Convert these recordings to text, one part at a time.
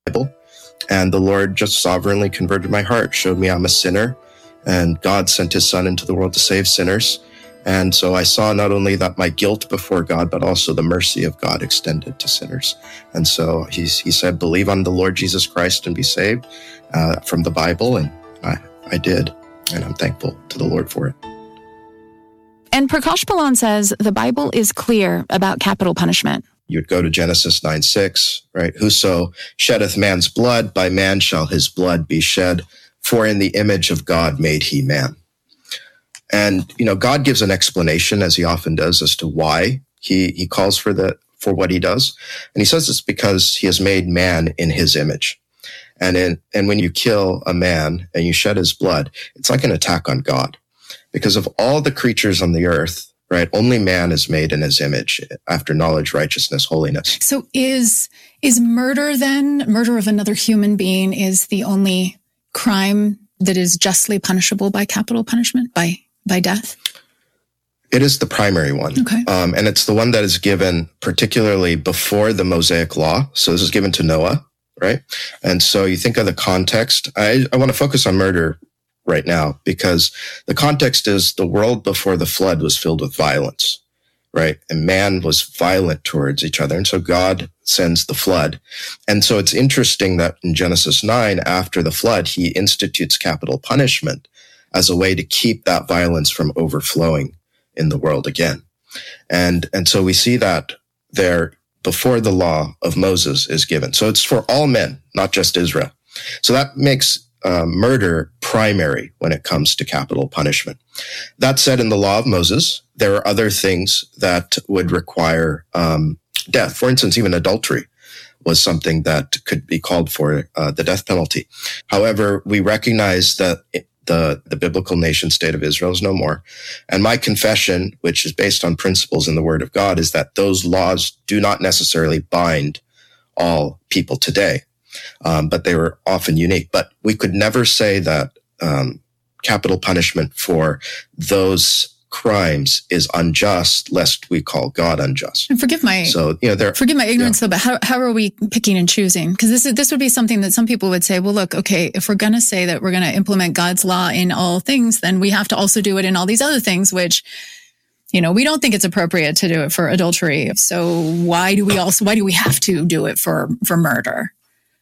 Bible. And the Lord just sovereignly converted my heart, showed me I'm a sinner, and God sent his son into the world to save sinners. And so I saw not only that my guilt before God, but also the mercy of God extended to sinners. And so he said, believe on the Lord Jesus Christ and be saved from the Bible. And I did. And I'm thankful to the Lord for it. And Prakash Balan says the Bible is clear about capital punishment. You'd go to Genesis 9:6, right? Whoso sheddeth man's blood, by man shall his blood be shed, for in the image of God made he man. And, God gives an explanation, as he often does, as to why he calls for what he does. And he says it's because he has made man in his image. And when you kill a man and you shed his blood, it's like an attack on God. Because of all the creatures on the earth, right, only man is made in his image after knowledge, righteousness, holiness. So is murder then, murder of another human being, is the only crime that is justly punishable by capital punishment, by death? It is the primary one. Okay. And it's the one that is given particularly before the Mosaic Law. So this is given to Noah, right? And so you think of the context. I want to focus on murder right now, because the context is the world before the flood was filled with violence, right? And man was violent towards each other. And so God sends the flood. And so it's interesting that in Genesis 9, after the flood, he institutes capital punishment as a way to keep that violence from overflowing in the world again. And so we see that there before the law of Moses is given. So it's for all men, not just Israel. So that makes murder primary when it comes to capital punishment. That said, in the law of Moses, there are other things that would require death. For instance, even adultery was something that could be called for the death penalty. However, we recognize that the biblical nation state of Israel is no more. And my confession, which is based on principles in the Word of God, is that those laws do not necessarily bind all people today. But they were often unique. But we could never say that capital punishment for those crimes is unjust, lest we call God unjust. And forgive my ignorance, though. But how are we picking and choosing? Because this would be something that some people would say, well, look, okay, if we're going to say that we're going to implement God's law in all things, then we have to also do it in all these other things, which we don't think it's appropriate to do it for adultery. So why do we have to do it for murder?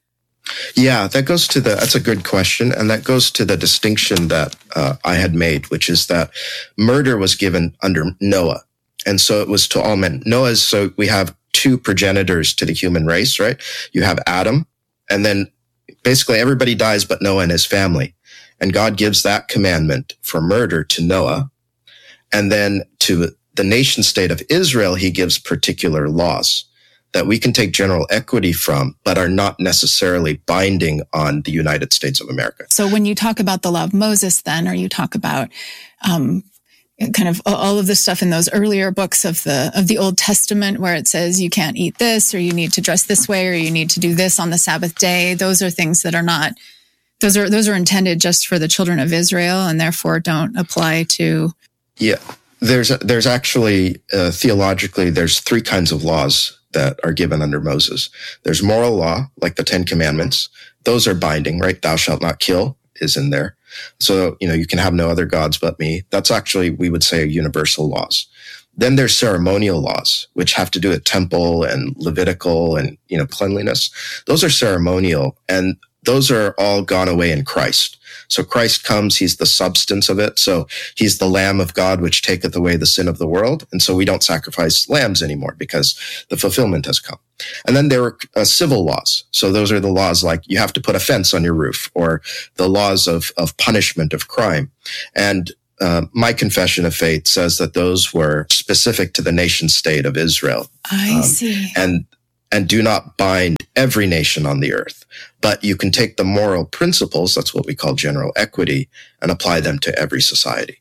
Yeah, that's a good question. And that goes to the distinction that I had made, which is that murder was given under Noah. And so it was to all men. So we have two progenitors to the human race, right? You have Adam, and then basically everybody dies but Noah and his family. And God gives that commandment for murder to Noah. And then to the nation state of Israel, he gives particular laws that we can take general equity from, but are not necessarily binding on the United States of America. So when you talk about the law of Moses, then, or you talk about kind of all of the stuff in those earlier books of the Old Testament, where it says you can't eat this, or you need to dress this way, or you need to do this on the Sabbath day, those are things that are not. Those are intended just for the children of Israel, and therefore don't apply to. Yeah, there's actually theologically there's three kinds of laws that are given under Moses. There's moral law, like the 10 Commandments. Those are binding, right? Thou shalt not kill is in there. So, you can have no other gods but me. That's actually, we would say, universal laws. Then there's ceremonial laws, which have to do with temple and Levitical and, cleanliness. Those are ceremonial, and those are all gone away in Christ. So Christ comes, he's the substance of it. So he's the Lamb of God, which taketh away the sin of the world. And so we don't sacrifice lambs anymore because the fulfillment has come. And then there are civil laws. So those are the laws like you have to put a fence on your roof, or the laws of punishment of crime. And my confession of faith says that those were specific to the nation state of Israel. I see. And do not bind every nation on the earth. But you can take the moral principles, that's what we call general equity, and apply them to every society.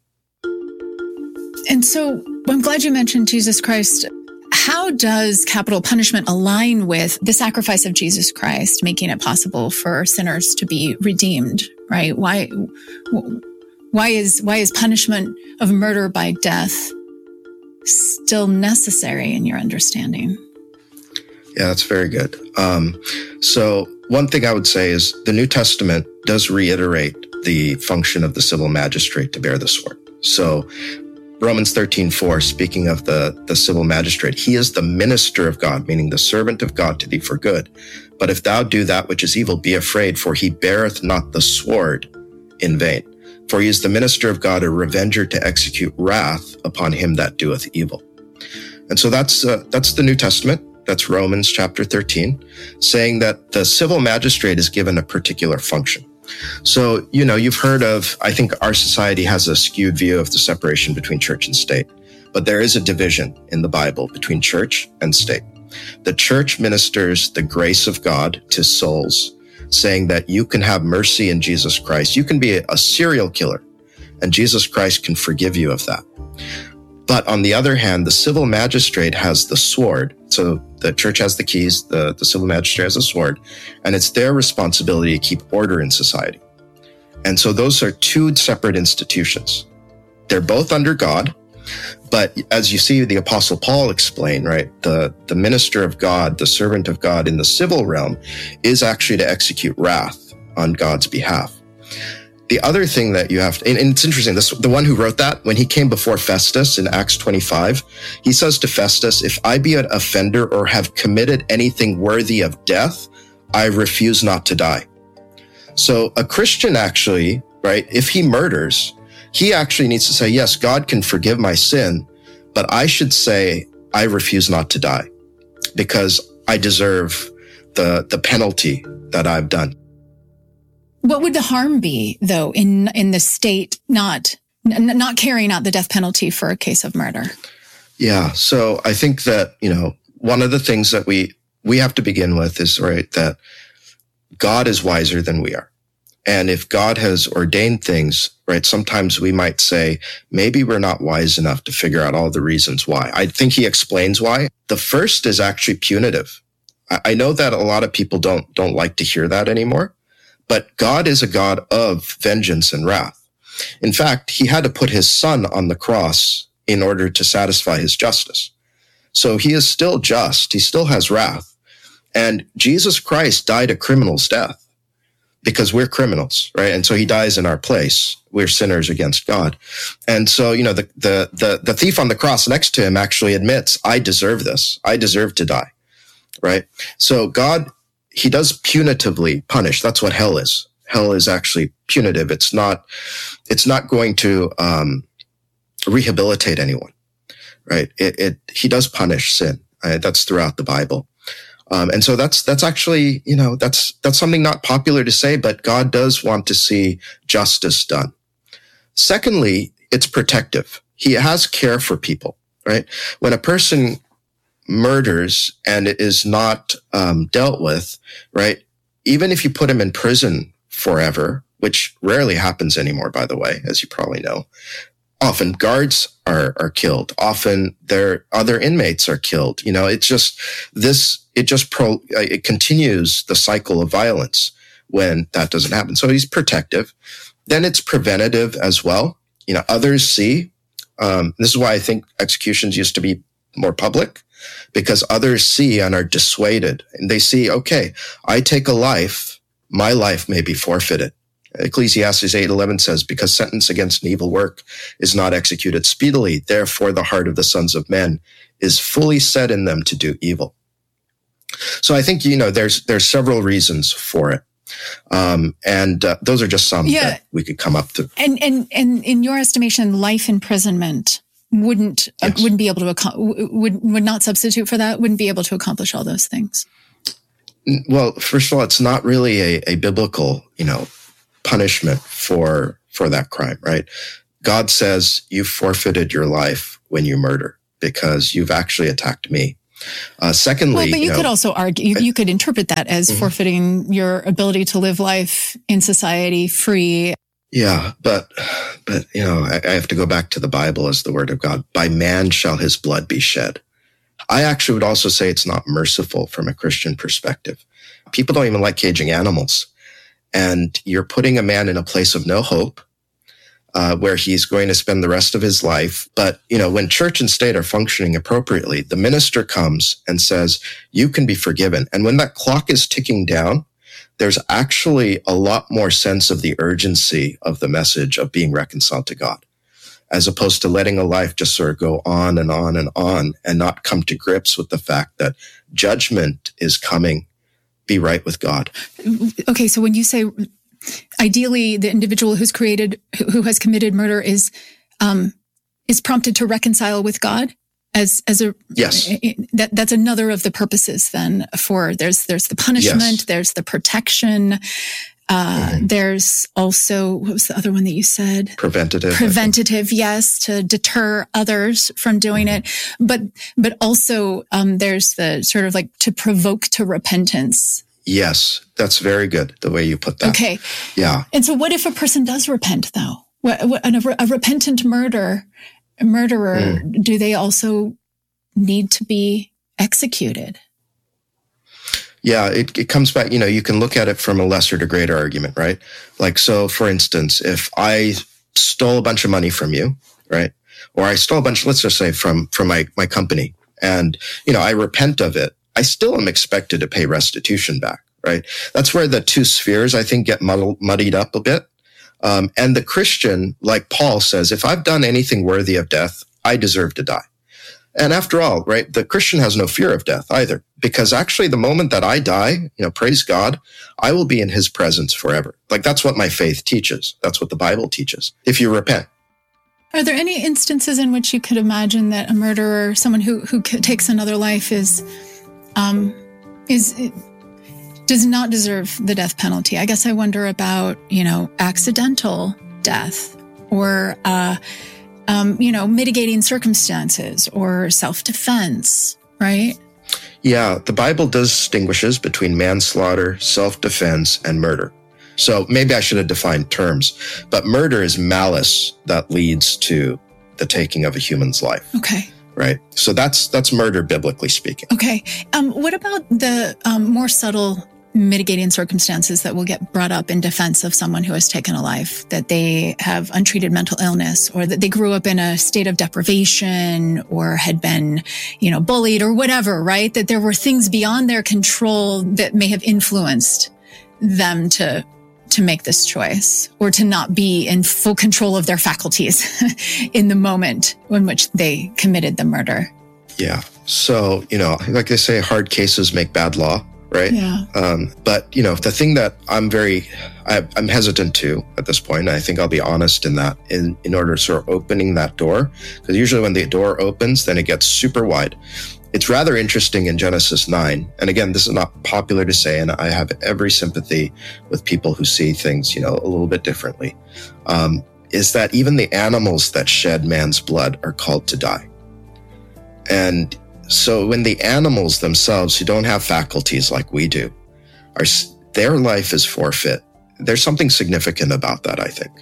And so I'm glad you mentioned Jesus Christ. How does capital punishment align with the sacrifice of Jesus Christ, making it possible for sinners to be redeemed, right? Why is punishment of murder by death still necessary in your understanding? Yeah, that's very good. So one thing I would say is the New Testament does reiterate the function of the civil magistrate to bear the sword. So Romans 13:4, speaking of the civil magistrate, he is the minister of God, meaning the servant of God to thee for good. But if thou do that which is evil, be afraid, for he beareth not the sword in vain. For he is the minister of God, a revenger to execute wrath upon him that doeth evil. And so that's the New Testament. That's Romans chapter 13, saying that the civil magistrate is given a particular function. So, you've heard of, I think our society has a skewed view of the separation between church and state, but there is a division in the Bible between church and state. The church ministers the grace of God to souls, saying that you can have mercy in Jesus Christ. You can be a serial killer, and Jesus Christ can forgive you of that. But on the other hand, the civil magistrate has the sword. So the church has the keys, the civil magistrate has a sword, and it's their responsibility to keep order in society. And so those are two separate institutions. They're both under God, but as you see the Apostle Paul explain, right, the minister of God, the servant of God in the civil realm is actually to execute wrath on God's behalf. The other thing that you have to, and it's interesting, the one who wrote that, when he came before Festus in Acts 25, he says to Festus, if I be an offender or have committed anything worthy of death, I refuse not to die. So a Christian actually, right, if he murders, he actually needs to say, yes, God can forgive my sin, but I should say, I refuse not to die because I deserve the penalty that I've done. What would the harm be, though, in the state not carrying out the death penalty for a case of murder? Yeah. So I think that, one of the things that we have to begin with is, right, that God is wiser than we are. And if God has ordained things, right, sometimes we might say, maybe we're not wise enough to figure out all the reasons why. I think he explains why. The first is actually punitive. I know that a lot of people don't like to hear that anymore. But God is a God of vengeance and wrath. In fact, he had to put his son on the cross in order to satisfy his justice. So he is still just. He still has wrath. And Jesus Christ died a criminal's death because we're criminals, right? And so he dies in our place. We're sinners against God. And so, the thief on the cross next to him actually admits, I deserve this. I deserve to die, right? So God, he does punitively punish. That's what hell is. Hell is actually punitive. It's not going to rehabilitate anyone, right? He does punish sin. Right? That's throughout the Bible. And so that's actually, that's something not popular to say, but God does want to see justice done. Secondly, it's protective. He has care for people, right? When a person murders and it is not dealt with, right? Even if you put him in prison forever, which rarely happens anymore, by the way, as you probably know, often guards are killed. Often their other inmates are killed. It's just it continues the cycle of violence when that doesn't happen. So he's protective. Then it's preventative as well. Others see, this is why I think executions used to be more public, because others see and are dissuaded. And they see, okay, I take a life, my life may be forfeited. Ecclesiastes 8:11 says, because sentence against an evil work is not executed speedily, therefore the heart of the sons of men is fully set in them to do evil. So I think, there's several reasons for it. And those are just some that we could come up to. And in your estimation, life imprisonment wouldn't be able to would not substitute for that, wouldn't be able to accomplish all those things? Well, first of all, it's not really a biblical, punishment for that crime, right? God says you forfeited your life when you murder because you've actually attacked me. Secondly, but you could also argue, you could interpret that as forfeiting your ability to live life in society free. Yeah, but I have to go back to the Bible as the word of God. By man shall his blood be shed. I actually would also say it's not merciful from a Christian perspective. People don't even like caging animals. And you're putting a man in a place of no hope. where he's going to spend the rest of his life. But, when church and state are functioning appropriately, the minister comes and says, you can be forgiven. And when that clock is ticking down, there's actually a lot more sense of the urgency of the message of being reconciled to God, as opposed to letting a life just sort of go on and on and on and not come to grips with the fact that judgment is coming. Be right with God. Okay, so when you say ideally the individual who has committed murder is prompted to reconcile with God as a yes, that's another of the purposes then for there's the punishment, yes. There's the protection. There's also, what was the other one that you said? Preventative, yes, to deter others from doing it. But also, there's the sort of like to provoke to repentance. Yes, that's very good, the way you put that. Okay. Yeah. And so what if a person does repent, though? A repentant murderer, do they also need to be executed? Yeah, it comes back, you can look at it from a lesser to greater argument, right? Like, so for instance, if I stole a bunch of money from you, right? Or I stole a bunch, let's just say from my company, and, I repent of it, I still am expected to pay restitution back, right? That's where the two spheres, I think, get muddied up a bit. And the Christian, like Paul says, if I've done anything worthy of death, I deserve to die. And after all, right, the Christian has no fear of death either, because actually the moment that I die, praise God, I will be in his presence forever. Like, that's what my faith teaches. That's what the Bible teaches. If you repent. Are there any instances in which you could imagine that a murderer, someone who takes another life does not deserve the death penalty? I guess I wonder about, accidental death or, mitigating circumstances or self-defense, right? Yeah, the Bible distinguishes between manslaughter, self-defense, and murder. So maybe I should have defined terms, but murder is malice that leads to the taking of a human's life. Okay. Right? So that's murder, biblically speaking. Okay. What about the more subtle mitigating circumstances that will get brought up in defense of someone who has taken a life, that they have untreated mental illness, or that they grew up in a state of deprivation, or had been, bullied or whatever, right? That there were things beyond their control that may have influenced them to make this choice, or to not be in full control of their faculties in the moment in which they committed the murder. Yeah. So, like they say, hard cases make bad law. Right. Yeah. But, the thing that I'm hesitant to at this point, and I think I'll be honest in that, in order to sort of opening that door, because usually when the door opens, then it gets super wide. It's rather interesting in Genesis 9. And again, this is not popular to say, and I have every sympathy with people who see things, a little bit differently, is that even the animals that shed man's blood are called to die. And so when the animals themselves, who don't have faculties like we do, their life is forfeit, there's something significant about that, I think,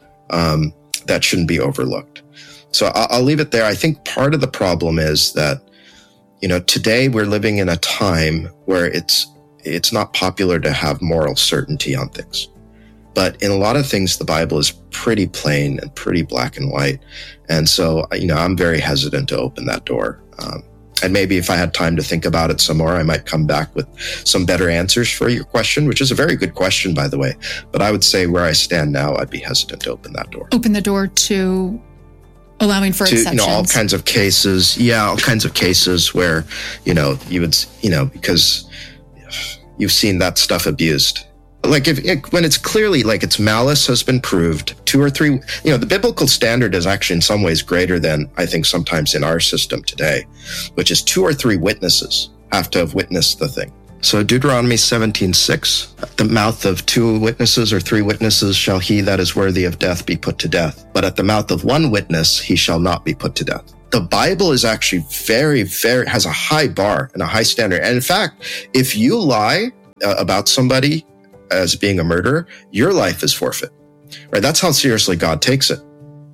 that shouldn't be overlooked. So I'll leave it there. I think part of the problem is that, today we're living in a time where it's not popular to have moral certainty on things. But in a lot of things, the Bible is pretty plain and pretty black and white. And so, I'm very hesitant to open that door. And maybe if I had time to think about it some more, I might come back with some better answers for your question, which is a very good question, by the way. But I would say where I stand now, I'd be hesitant to open that door. Open the door to allowing for exceptions. All kinds of cases. Yeah, all kinds of cases where, you would, because you've seen that stuff abused. Like when it's clearly like its malice has been proved, 2 or 3, the biblical standard is actually in some ways greater than I think sometimes in our system today, which is 2 or 3 witnesses have to have witnessed the thing. So Deuteronomy 17:6, at the mouth of 2 witnesses or 3 witnesses shall he that is worthy of death be put to death. But at the mouth of 1 witness, he shall not be put to death. The Bible is actually very, very, has a high bar and a high standard. And in fact, if you lie about somebody as being a murderer, your life is forfeit, right? That's how seriously God takes it.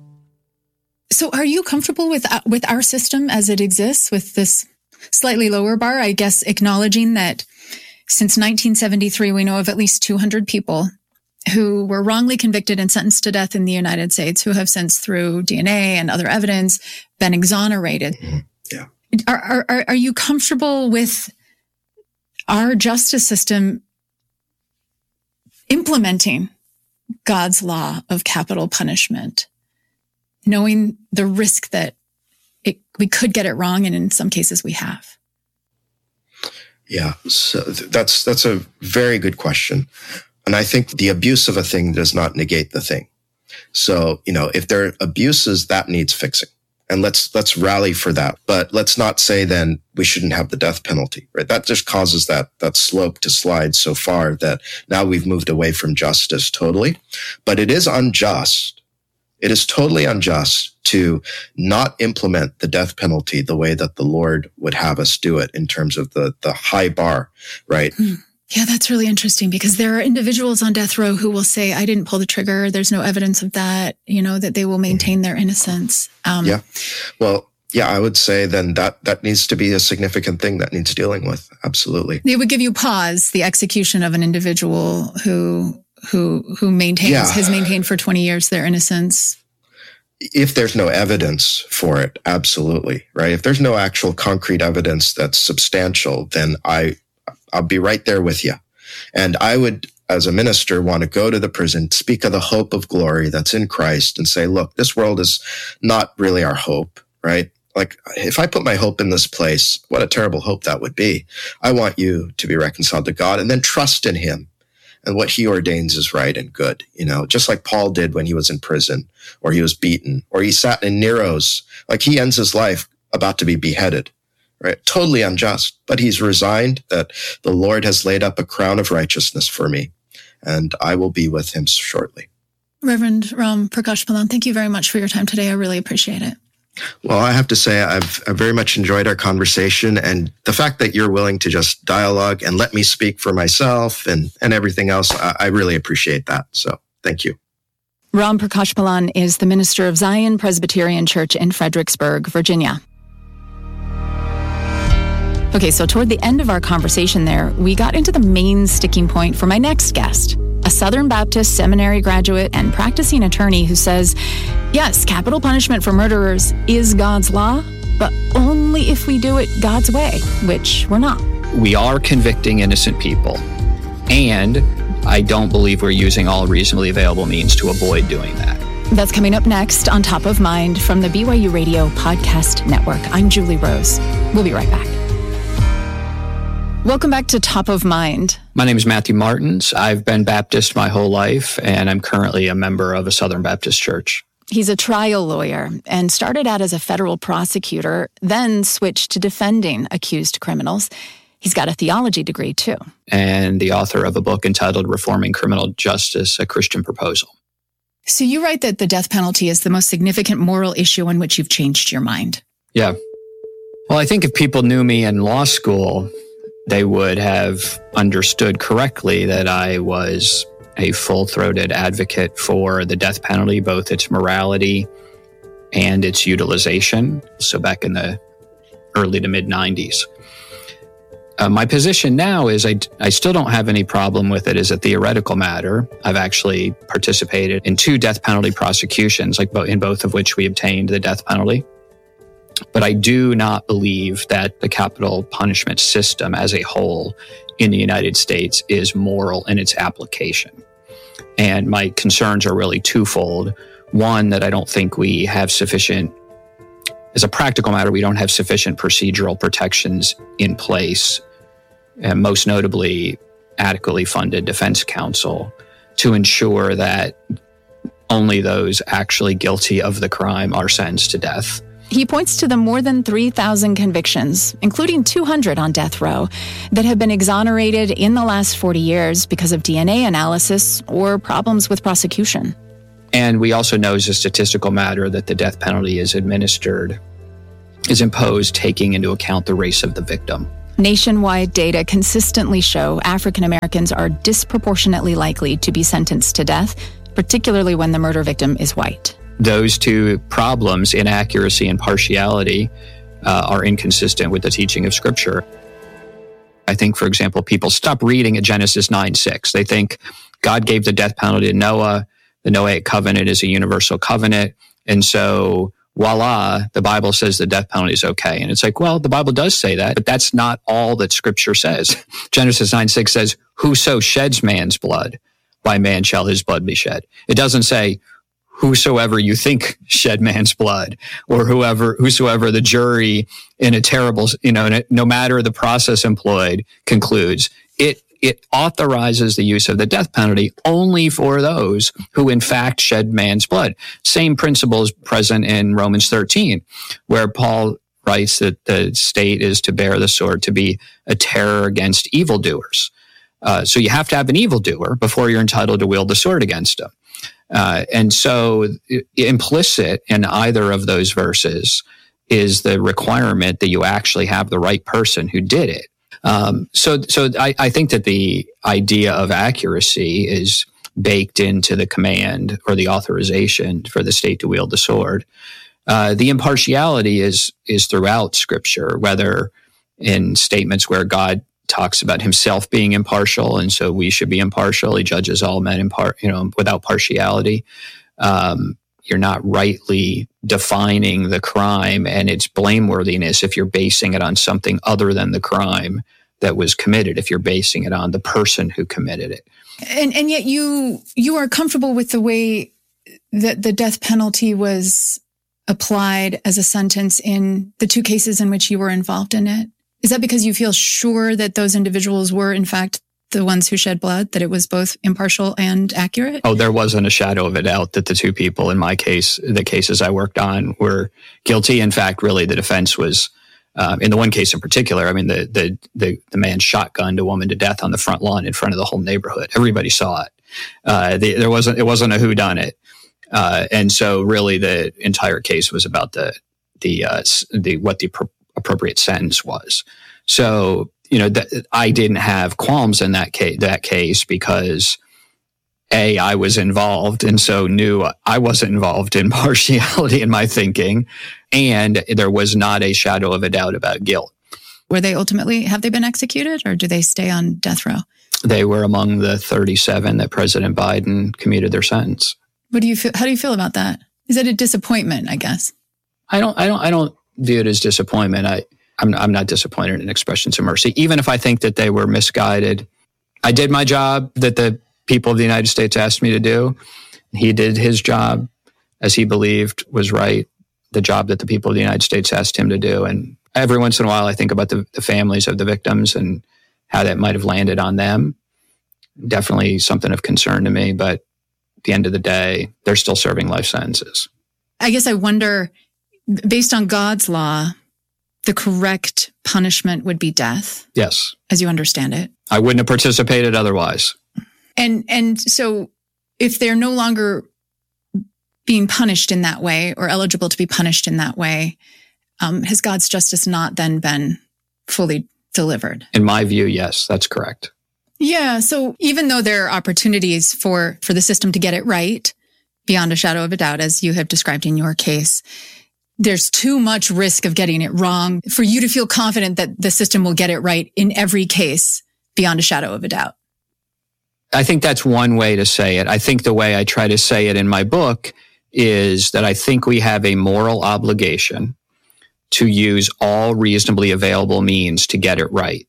So are you comfortable with our system as it exists, with this slightly lower bar, I guess, acknowledging that since 1973, we know of at least 200 people who were wrongly convicted and sentenced to death in the United States, who have since, through DNA and other evidence, been exonerated. Yeah. Are you comfortable with our justice system implementing God's law of capital punishment, knowing the risk that we could get it wrong, and in some cases we have? Yeah, so that's a very good question. And I think the abuse of a thing does not negate the thing. So, if there are abuses, that needs fixing. And let's rally for that. But let's not say then we shouldn't have the death penalty, right? That just causes that slope to slide so far that now we've moved away from justice totally. But it is unjust. It is totally unjust to not implement the death penalty the way that the Lord would have us do it in terms of the high bar, right? Yeah, that's really interesting, because there are individuals on death row who will say, I didn't pull the trigger. There's no evidence of that, that they will maintain their innocence. Well, I would say then that needs to be a significant thing that needs dealing with. Absolutely. It would give you pause, the execution of an individual who has maintained for 20 years their innocence. If there's no evidence for it, absolutely, right? If there's no actual concrete evidence that's substantial, then I'll be right there with you. And I would, as a minister, want to go to the prison, speak of the hope of glory that's in Christ, and say, look, this world is not really our hope, right? Like, if I put my hope in this place, what a terrible hope that would be. I want you to be reconciled to God and then trust in him and what he ordains is right and good, just like Paul did when he was in prison, or he was beaten, or he sat in Nero's, like he ends his life about to be beheaded. Right? Totally unjust, but he's resigned that the Lord has laid up a crown of righteousness for me, and I will be with him shortly. Reverend Ram Prakash Palan, thank you very much for your time today. I really appreciate it. Well, I have to say I've very much enjoyed our conversation, and the fact that you're willing to just dialogue and let me speak for myself and everything else, I really appreciate that. So thank you. Ram Prakash Palan is the minister of Zion Presbyterian Church in Fredericksburg, Virginia. Okay, so toward the end of our conversation there, we got into the main sticking point for my next guest, a Southern Baptist seminary graduate and practicing attorney who says, yes, capital punishment for murderers is God's law, but only if we do it God's way, which we're not. We are convicting innocent people, and I don't believe we're using all reasonably available means to avoid doing that. That's coming up next on Top of Mind from the BYU Radio Podcast Network. I'm Julie Rose. We'll be right back. Welcome back to Top of Mind. My name is Matthew Martins. I've been Baptist my whole life, and I'm currently a member of a Southern Baptist church. He's a trial lawyer and started out as a federal prosecutor, then switched to defending accused criminals. He's got a theology degree, too. And the author of a book entitled Reforming Criminal Justice, A Christian Proposal. So you write that the death penalty is the most significant moral issue on which you've changed your mind. Yeah. Well, I think if people knew me in law school, they would have understood correctly that I was a full-throated advocate for the death penalty, both its morality and its utilization. So back in the early to mid-90s. My position now is I still don't have any problem with it as a theoretical matter. I've actually participated in 2 death penalty prosecutions, in both of which we obtained the death penalty. But I do not believe that the capital punishment system as a whole in the United States is moral in its application. And my concerns are really twofold. One, that I don't think we have sufficient, as a practical matter, we don't have sufficient procedural protections in place, and most notably adequately funded defense counsel to ensure that only those actually guilty of the crime are sentenced to death. He points to the more than 3,000 convictions, including 200 on death row, that have been exonerated in the last 40 years because of DNA analysis or problems with prosecution. And we also know as a statistical matter that the death penalty is imposed taking into account the race of the victim. Nationwide data consistently show African Americans are disproportionately likely to be sentenced to death, particularly when the murder victim is white. Those 2 problems, inaccuracy and partiality, are inconsistent with the teaching of Scripture. I think, for example, people stop reading at Genesis 9:6. They think God gave the death penalty to Noah. The Noahic covenant is a universal covenant. And so, voila, the Bible says the death penalty is okay. And it's like, well, the Bible does say that, but that's not all that Scripture says. Genesis 9:6 says, whoso sheds man's blood, by man shall his blood be shed. It doesn't say, whosoever you think shed man's blood, or whosoever the jury in a terrible, no matter the process employed, concludes. It authorizes the use of the death penalty only for those who in fact shed man's blood. Same principle is present in Romans 13, where Paul writes that the state is to bear the sword, to be a terror against evildoers. So you have to have an evildoer before you're entitled to wield the sword against him. And so implicit in either of those verses is the requirement that you actually have the right person who did it. So I think that the idea of accuracy is baked into the command or the authorization for the state to wield the sword. The impartiality is throughout Scripture, whether in statements where God talks about himself being impartial, and so we should be impartial. He judges all men without partiality. You're not rightly defining the crime and its blameworthiness if you're basing it on something other than the crime that was committed, if you're basing it on the person who committed it. And yet you are comfortable with the way that the death penalty was applied as a sentence in the two cases in which you were involved in it? Is that because you feel sure that those individuals were, in fact, the ones who shed blood, that it was both impartial and accurate? Oh, there wasn't a shadow of a doubt that the two people in my case, the cases I worked on, were guilty. In fact, really, the defense was, in the one case in particular, I mean, the man shotgunned a woman to death on the front lawn in front of the whole neighborhood. Everybody saw it. It wasn't a whodunit. And so really the entire case was about what the appropriate sentence was. So, I didn't have qualms in that case because I was involved and so knew I wasn't involved in partiality in my thinking, and there was not a shadow of a doubt about guilt. Have they been executed, or do they stay on death row? They were among the 37 that President Biden commuted their sentence. What do you feel? How do you feel about that? Is it a disappointment, I guess? I don't view it as disappointment. I'm not disappointed in expressions of mercy, even if I think that they were misguided. I did my job that the people of the United States asked me to do. He did his job as he believed was right, the job that the people of the United States asked him to do. And every once in a while, I think about the families of the victims and how that might have landed on them. Definitely something of concern to me, but at the end of the day, they're still serving life sentences. I guess I wonder, based on God's law, the correct punishment would be death. Yes. As you understand it. I wouldn't have participated otherwise. And so if they're no longer being punished in that way or eligible to be punished in that way, has God's justice not then been fully delivered? In my view, yes, that's correct. Yeah. So even though there are opportunities for the system to get it right, beyond a shadow of a doubt, as you have described in your case, there's too much risk of getting it wrong for you to feel confident that the system will get it right in every case beyond a shadow of a doubt. I think that's one way to say it. I think the way I try to say it in my book is that I think we have a moral obligation to use all reasonably available means to get it right.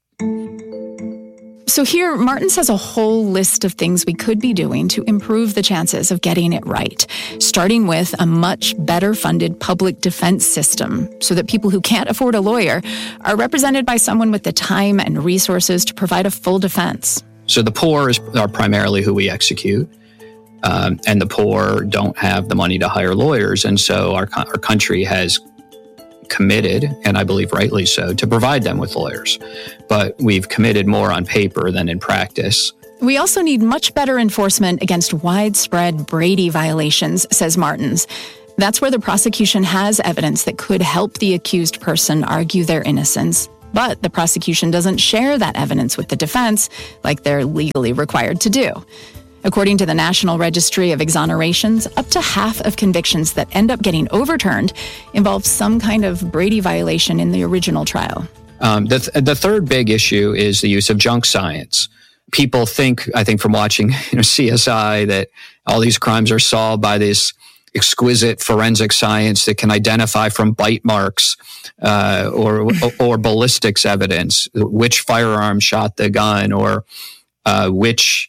So here, Martin says a whole list of things we could be doing to improve the chances of getting it right, starting with a much better funded public defense system so that people who can't afford a lawyer are represented by someone with the time and resources to provide a full defense. So the poor are primarily who we execute, and the poor don't have the money to hire lawyers. And so our country has committed, and I believe rightly so, to provide them with lawyers. But we've committed more on paper than in practice. We also need much better enforcement against widespread Brady violations, says Martins. That's where the prosecution has evidence that could help the accused person argue their innocence. But the prosecution doesn't share that evidence with the defense like they're legally required to do. According to the National Registry of Exonerations, up to half of convictions that end up getting overturned involve some kind of Brady violation in the original trial. The third big issue is the use of junk science. people think, I think from watching CSI, that all these crimes are solved by this exquisite forensic science that can identify from bite marks or ballistics evidence which firearm shot the gun, or which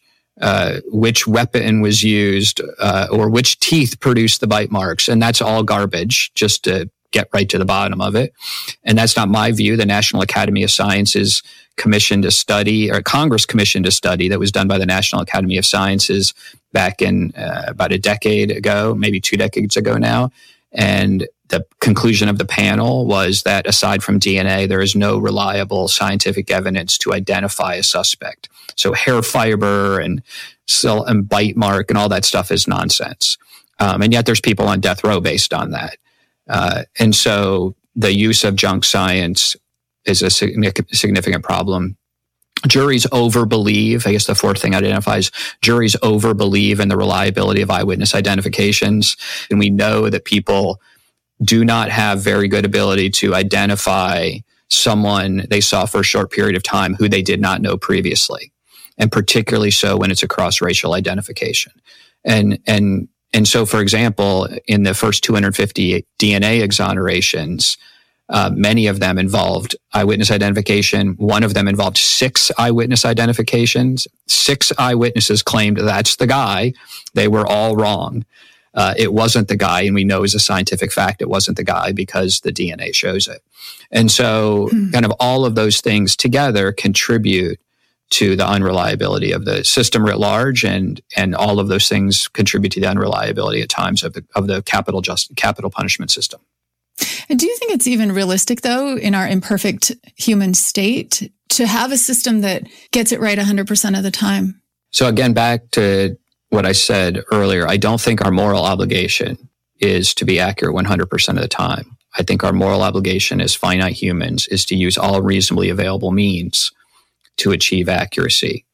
weapon was used, or which teeth produced the bite marks. And that's all garbage, just to get right to the bottom of it. And that's not my view. The National Academy of Sciences commissioned a study, or Congress commissioned a study that was done by the National Academy of Sciences back in about a decade ago, maybe 2 decades ago now. And the conclusion of the panel was that aside from DNA, there is no reliable scientific evidence to identify a suspect. So hair fiber and bite mark and all that stuff is nonsense. And yet there's people on death row based on that. And so the use of junk science is a significant problem. Juries overbelieve, I guess the fourth thing identifies, juries overbelieve in the reliability of eyewitness identifications. And we know that people do not have very good ability to identify someone they saw for a short period of time who they did not know previously. And particularly so when it's a cross-racial identification. And so, for example, in the first 250 DNA exonerations, many of them involved eyewitness identification. One of them involved 6 eyewitness identifications. 6 eyewitnesses claimed that's the guy. They were all wrong. It wasn't the guy, and we know as a scientific fact it wasn't the guy because the DNA shows it. And so kind of all of those things together contribute to the unreliability of the system writ large, and all of those things contribute to the unreliability at times of the capital punishment system. And do you think it's even realistic, though, in our imperfect human state, to have a system that gets it right 100% of the time? So again, back to what I said earlier, I don't think our moral obligation is to be accurate 100% of the time. I think our moral obligation as finite humans is to use all reasonably available means to achieve accuracy.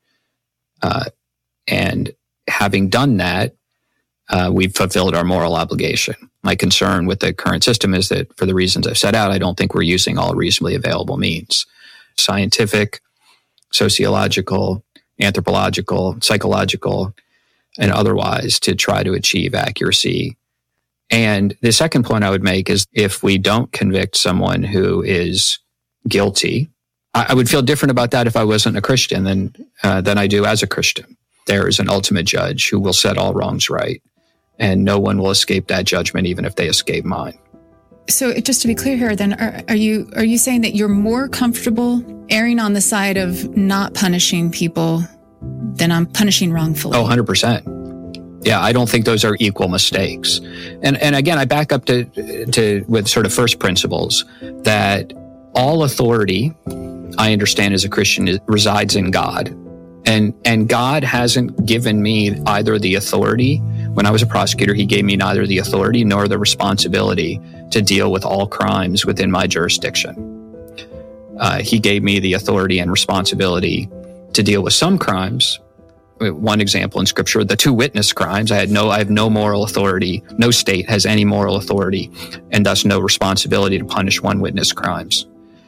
And having done that, we've fulfilled our moral obligation. My concern with the current system is that, for the reasons I've set out, I don't think we're using all reasonably available means. Scientific, sociological, anthropological, psychological, and otherwise, to try to achieve accuracy. And the second point I would make is, if we don't convict someone who is guilty, I would feel different about that if I wasn't a Christian than I do as a Christian. There is an ultimate judge who will set all wrongs right, and no one will escape that judgment, even if they escape mine. So just to be clear here, then, are you saying that you're more comfortable erring on the side of not punishing people than on punishing wrongfully? Oh, 100%. Yeah, I don't think those are equal mistakes. And again, I back up to with sort of first principles that all authority, I understand as a Christian, resides in God. And God hasn't given me either the authority. When I was a prosecutor, he gave me neither the authority nor the responsibility to deal with all crimes within my jurisdiction. He gave me the authority and responsibility to deal with some crimes. One example in Scripture, the 2 witness crimes, I have no moral authority. No state has any moral authority, and thus no responsibility to punish 1 witness crimes.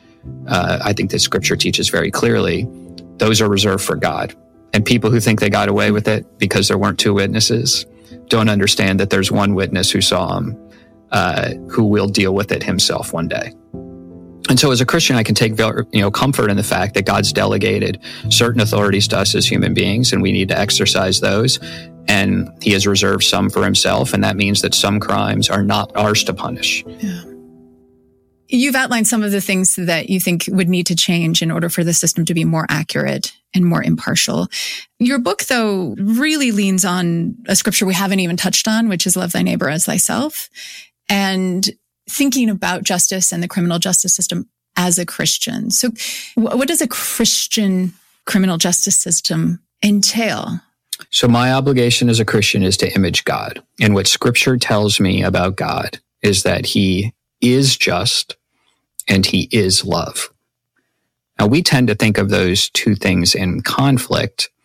I think that Scripture teaches very clearly those are reserved for God. And people who think they got away with it because there weren't 2 witnesses don't understand that there's 1 witness who saw him, who will deal with it himself one day. And so as a Christian, I can take comfort in the fact that God's delegated certain authorities to us as human beings, and we need to exercise those. And he has reserved some for himself, and that means that some crimes are not ours to punish. Yeah. You've outlined some of the things that you think would need to change in order for the system to be more accurate and more impartial. Your book, though, really leans on a scripture we haven't even touched on, which is love thy neighbor as thyself. And thinking about justice and the criminal justice system as a Christian. So what does a Christian criminal justice system entail? So my obligation as a Christian is to image God. And what Scripture tells me about God is that he is just and he is love. Now, we tend to think of those 2 things in conflict,